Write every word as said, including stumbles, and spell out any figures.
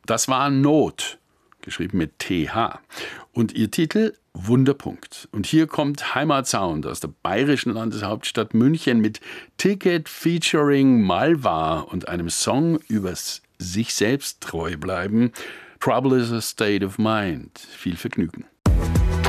Das war Not, geschrieben mit T H. Und ihr Titel Wunderpunkt. Und hier kommt Heimatsound aus der bayerischen Landeshauptstadt München mit Ticket featuring Malva und einem Song übers sich selbst treu bleiben. Trouble is a state of mind. Viel Vergnügen.